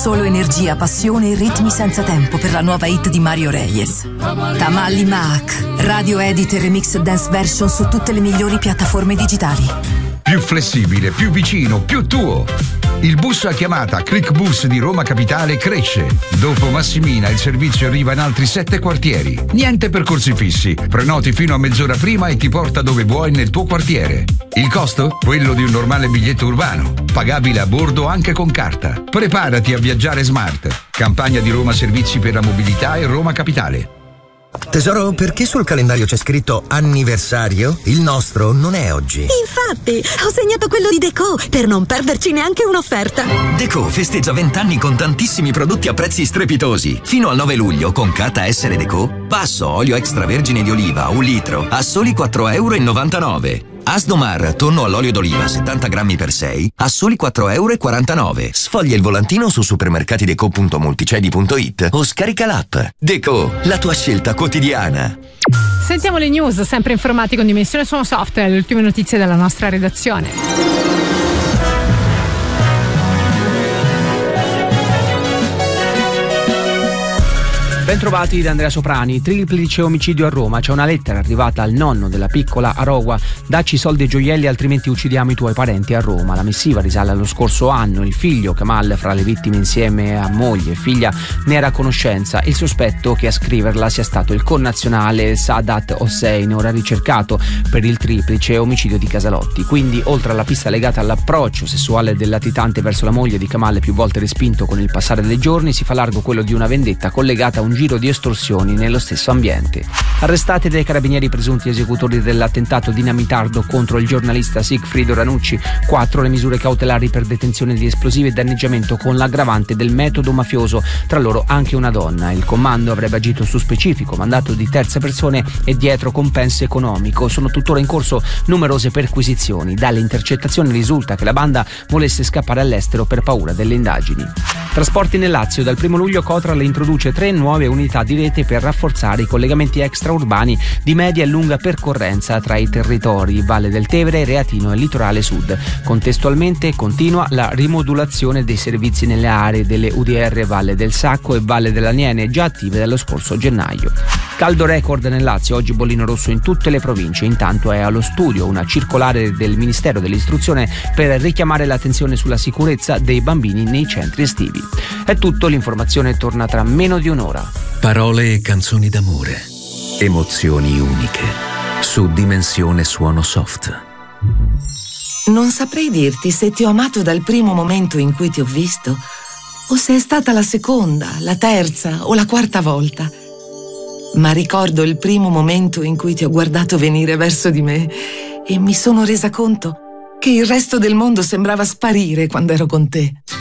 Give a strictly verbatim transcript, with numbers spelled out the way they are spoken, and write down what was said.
Solo energia, passione e ritmi senza tempo per la nuova hit di Mario Reyes. Tamalli Mac, radio edit e remix dance version su tutte le migliori piattaforme digitali. Più flessibile, più vicino, più tuo. Il bus a chiamata ClickBus di Roma Capitale cresce. Dopo Massimina il servizio arriva in altri sette quartieri. Niente percorsi fissi. Prenoti fino a mezz'ora prima e ti porta dove vuoi nel tuo quartiere. Il costo? Quello di un normale biglietto urbano. Pagabile a bordo anche con carta. Preparati a viaggiare smart. Campagna di Roma Servizi per la Mobilità e Roma Capitale. Tesoro, perché sul calendario c'è scritto anniversario? Il nostro non è oggi. Infatti, ho segnato quello di Deco per non perderci neanche un'offerta. Deco festeggia vent'anni con tantissimi prodotti a prezzi strepitosi. Fino al nove luglio, con carta Essere Deco, passo olio extravergine di oliva un litro a soli quattro virgola novantanove euro. Asdomar, tonno all'olio d'oliva settanta grammi per sei a soli quattro virgola quarantanove euro. Sfoglia il volantino su supermercatideco punto multicedi punto it o scarica l'app. Deco, la tua scelta quotidiana. Sentiamo le news, sempre informati con Dimensione Suono Software, le ultime notizie dalla nostra redazione. Bentrovati da Andrea Soprani. Triplice omicidio a Roma. C'è una lettera arrivata al nonno della piccola Arogua: dacci soldi e gioielli altrimenti uccidiamo i tuoi parenti a Roma. La missiva risale allo scorso anno. Il figlio Kamal, fra le vittime insieme a moglie e figlia, ne era a conoscenza. Il sospetto che a scriverla sia stato il connazionale Sadat Hossein, ora ricercato per il triplice omicidio di Casalotti. Quindi, oltre alla pista legata all'approccio sessuale del latitante verso la moglie di Kamal, più volte respinto con il passare dei giorni, si fa largo quello di una vendetta collegata a un giro di estorsioni nello stesso ambiente. Arrestati dai carabinieri presunti esecutori dell'attentato dinamitardo contro il giornalista Sigfrido Ranucci. Quattro le misure cautelari per detenzione di esplosivi e danneggiamento con l'aggravante del metodo mafioso, tra loro anche una donna. Il comando avrebbe agito su specifico mandato di terze persone e dietro compenso economico. Sono tuttora in corso numerose perquisizioni. Dalle intercettazioni risulta che la banda volesse scappare all'estero per paura delle indagini. Trasporti nel Lazio. Dal primo luglio Cotral introduce tre nuove unità di rete per rafforzare i collegamenti extraurbani di media e lunga percorrenza tra i territori Valle del Tevere, Reatino e Litorale Sud. Contestualmente continua la rimodulazione dei servizi nelle aree delle U D R Valle del Sacco e Valle dell'Aniene, già attive dallo scorso gennaio. Caldo record nel Lazio, oggi bollino rosso in tutte le province. Intanto è allo studio una circolare del Ministero dell'Istruzione per richiamare l'attenzione sulla sicurezza dei bambini nei centri estivi. È tutto, l'informazione torna tra meno di un'ora. Parole e canzoni d'amore, emozioni uniche, su Dimensione Suono Soft. Non saprei dirti se ti ho amato dal primo momento in cui ti ho visto, o se è stata la seconda, la terza o la quarta volta. Ma ricordo il primo momento in cui ti ho guardato venire verso di me e mi sono resa conto che il resto del mondo sembrava sparire quando ero con te.